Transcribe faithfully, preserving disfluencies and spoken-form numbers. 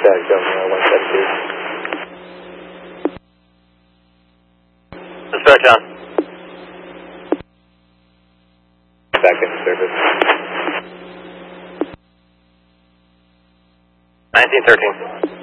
contact Governor one seventy-two. Dispatch John. Back into service. nineteen thirteen.